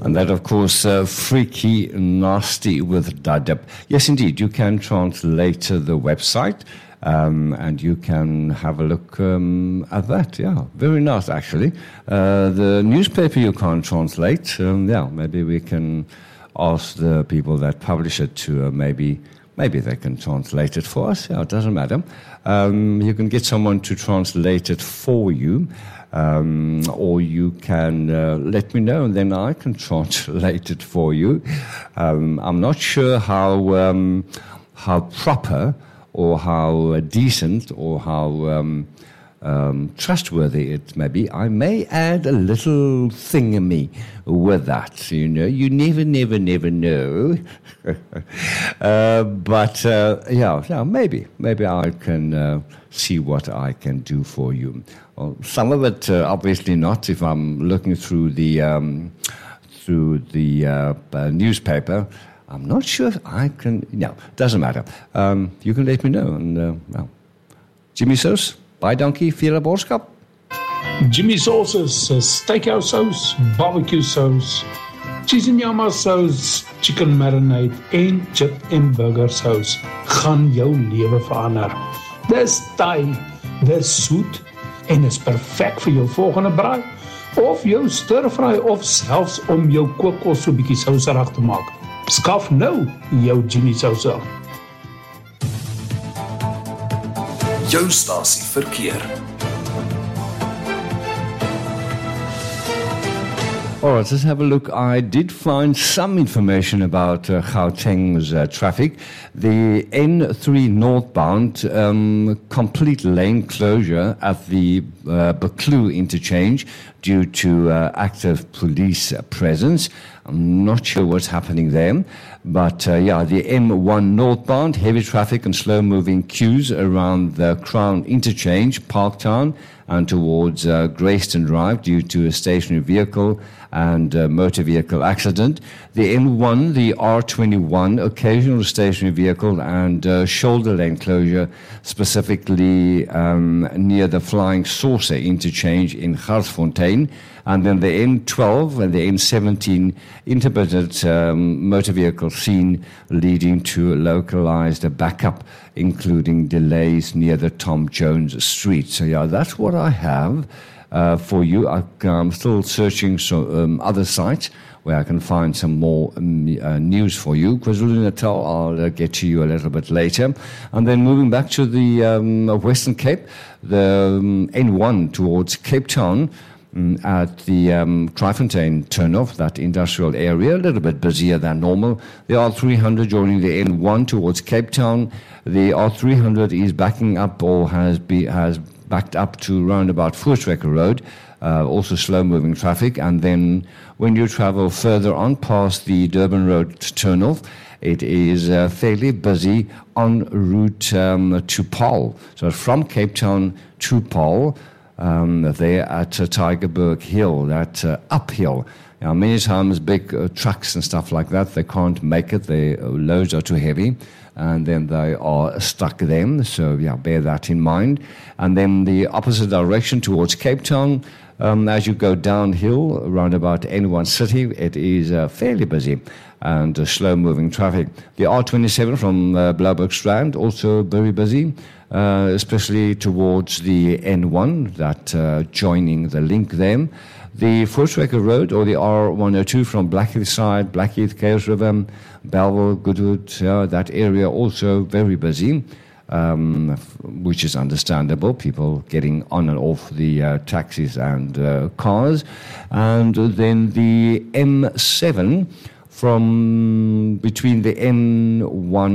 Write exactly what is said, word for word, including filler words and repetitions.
And that, of course, uh, Freaky Nasty with Dadip. Yes, indeed, you can translate the website. Um, and you can have a look um, at that. Yeah, very nice, actually. Uh, the newspaper you can't translate. Um, yeah, maybe we can ask the people that publish it to uh, maybe maybe they can translate it for us. Yeah, it doesn't matter. Um, you can get someone to translate it for you, um, or you can uh, let me know, and then I can translate it for you. Um, I'm not sure how um, how proper or how decent, or how um, um, trustworthy it may be. I may add a little thingamy with that. You know, you never, never, never know. uh, but uh, yeah, yeah, maybe, maybe I can uh, see what I can do for you. Well, some of it, uh, obviously not. If I'm looking through the um, through the uh, uh, newspaper. I'm not sure if I can... No, doesn't matter. Um, you can let me know. And, uh, well, Jimmy Sauce, by Donkey, vier boodschap. Jimmy Sauce's uh, steakhouse sauce, barbecue sauce, cheese and yama sauce, chicken marinade en chip en burger sauce gaan jou lewe verander. Dis taai, dis soet en is perfek vir jou volgende braai of jou stir-fry of selfs om jou kookkos so bietjie souserig te maak. Skaf nou jou Jimmy Sauce. Jou stasie verkeer. All right, let's have a look. I did find some information about uh, Gauteng's uh, traffic. The N three northbound um, complete lane closure at the uh, Buccleuch interchange due to uh, active police presence. I'm not sure what's happening there. But, uh, yeah, the M one northbound, heavy traffic and slow-moving queues around the Crown interchange, Parktown, and towards uh, Greyston Drive due to a stationary vehicle and uh, motor vehicle accident. The N one, the R twenty-one, occasional stationary vehicle and uh, shoulder lane closure, specifically um, near the Flying Saucer interchange in Garsfontein. And then the N twelve and the N seventeen, intermittent um, motor vehicle scene leading to localized backup, including delays near the Tom Jones Street. So, yeah, that's what I have uh, for you. I, I'm still searching so, um, other sites where I can find some more um, uh, news for you. KwaZulu-Natal, I'll uh, get to you a little bit later. And then moving back to the um, Western Cape, the um, N one towards Cape Town, at the um, Tryfontein turnoff, that industrial area, a little bit busier than normal. The R three hundred joining the N one towards Cape Town. The R three hundred is backing up or has be, has backed up to round about Voortrekker Road, uh, also slow-moving traffic. And then when you travel further on past the Durban Road turnoff, it is uh, fairly busy en route um, to Paarl. So from Cape Town to Paarl, Um, there at uh, Tygerberg Hill, that uh, uphill. Now, many times big uh, trucks and stuff like that, they can't make it. Their uh, loads are too heavy, and then they are stuck there. So, yeah, bear that in mind. And then the opposite direction towards Cape Town, um, as you go downhill around about N one City, it is uh, fairly busy and uh, slow-moving traffic. The R twenty-seven from uh, Bloubergstrand, also very busy. Uh, especially towards the N one, that uh, joining the link there. The Voortrekker Road, or the R one oh two from Blackheath side, Blackheath, Chaos River, Belleville, Goodwood, uh, that area also very busy, um, which is understandable, people getting on and off the uh, taxis and uh, cars. And then the M seven from between the N one